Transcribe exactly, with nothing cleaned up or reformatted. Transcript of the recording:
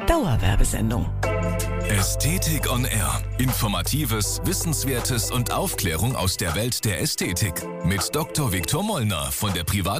Dauerwerbesendung. Ästhetik on Air. Informatives, Wissenswertes und Aufklärung aus der Welt der Ästhetik. Mit Doktor Viktor Mollner von der Privat